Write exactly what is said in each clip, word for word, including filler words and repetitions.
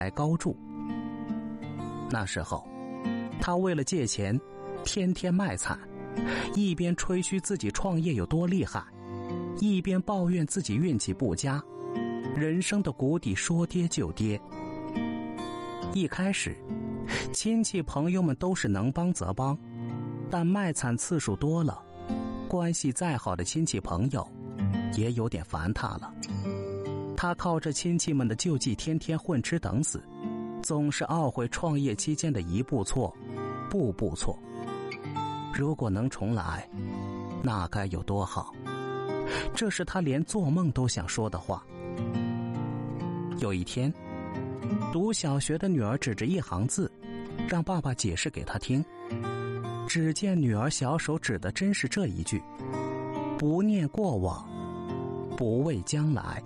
高筑。那时候他为了借钱天天卖惨，一边吹嘘自己创业有多厉害，一边抱怨自己运气不佳，人生的谷底说跌就跌。一开始亲戚朋友们都是能帮则帮，但卖惨次数多了，关系再好的亲戚朋友也有点烦他了。他靠着亲戚们的救济天天混吃等死，总是懊悔创业期间的一步错步步错。如果能重来，那该有多好，这是他连做梦都想说的话。有一天，读小学的女儿指着一行字让爸爸解释给他听，只见女儿小手指的真是这一句：不念过往，不畏将来。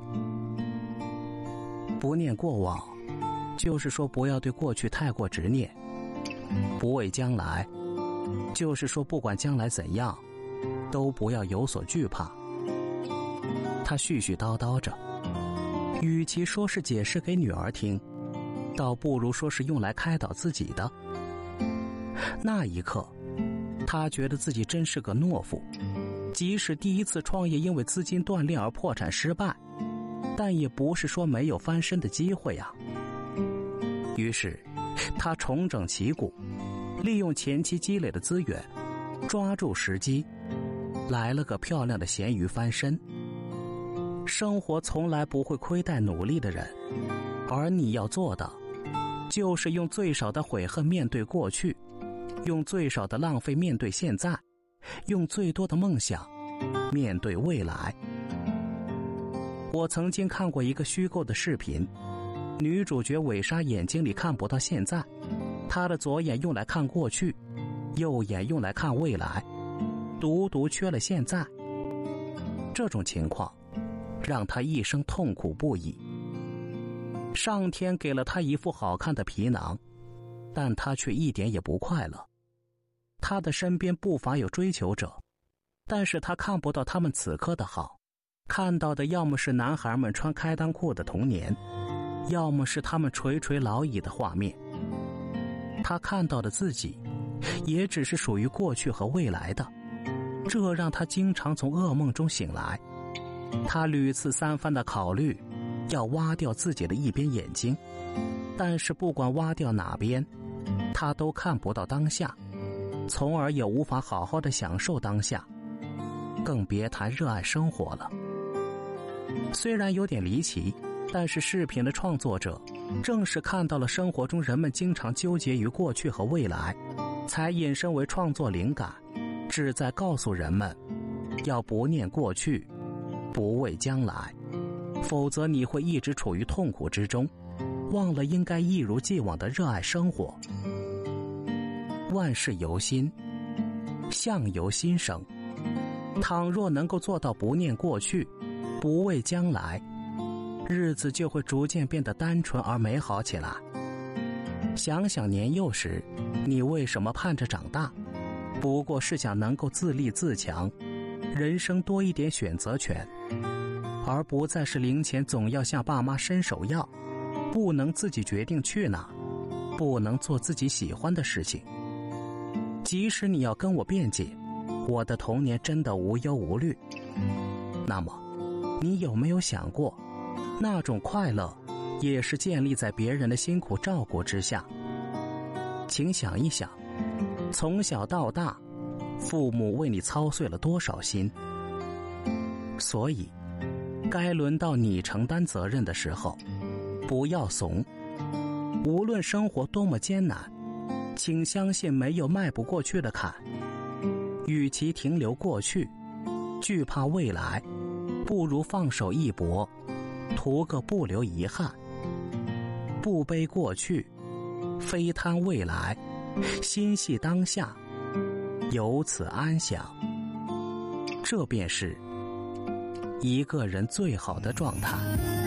不念过往，就是说不要对过去太过执念；不畏将来，就是说不管将来怎样，都不要有所惧怕。他絮絮叨叨着，与其说是解释给女儿听，倒不如说是用来开导自己的。那一刻，他觉得自己真是个懦夫，即使第一次创业因为资金断裂而破产失败，但也不是说没有翻身的机会啊。于是他重整旗鼓，利用前期积累的资源，抓住时机，来了个漂亮的咸鱼翻身。生活从来不会亏待努力的人，而你要做的就是用最少的悔恨面对过去，用最少的浪费面对现在，用最多的梦想面对未来。我曾经看过一个虚构的视频，女主角韦莎眼睛里看不到现在，她的左眼用来看过去，右眼用来看未来，独独缺了现在。这种情况让她一生痛苦不已。上天给了她一副好看的皮囊，但她却一点也不快乐。她的身边不乏有追求者，但是她看不到他们此刻的好，看到的要么是男孩们穿开裆裤的童年，要么是他们垂垂老矣的画面。他看到的自己也只是属于过去和未来的，这让他经常从噩梦中醒来。他屡次三番地考虑要挖掉自己的一边眼睛，但是不管挖掉哪边，他都看不到当下，从而也无法好好地享受当下，更别谈热爱生活了。虽然有点离奇，但是视频的创作者正是看到了生活中人们经常纠结于过去和未来，才引申为创作灵感，旨在告诉人们要不念过去，不畏将来，否则你会一直处于痛苦之中，忘了应该一如既往的热爱生活。万事由心，相由心生。倘若能够做到不念过去，不畏将来，日子就会逐渐变得单纯而美好起来。想想年幼时，你为什么盼着长大？不过是想能够自立自强，人生多一点选择权，而不再是零钱总要向爸妈伸手要，不能自己决定去哪，不能做自己喜欢的事情。即使你要跟我辩解，我的童年真的无忧无虑，那么你有没有想过，那种快乐也是建立在别人的辛苦照顾之下？请想一想，从小到大，父母为你操碎了多少心？所以该轮到你承担责任的时候，不要怂。无论生活多么艰难，请相信没有迈不过去的坎。与其停留过去，惧怕未来，不如放手一搏，图个不留遗憾。不悲过去，非贪未来，心系当下，由此安详。这便是一个人最好的状态。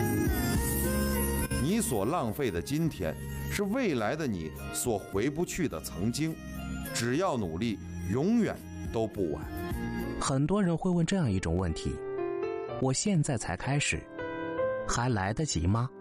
你所浪费的今天，是未来的你所回不去的曾经。只要努力，永远都不晚。 很多人会问这样一种问题：我现在才开始，还来得及吗？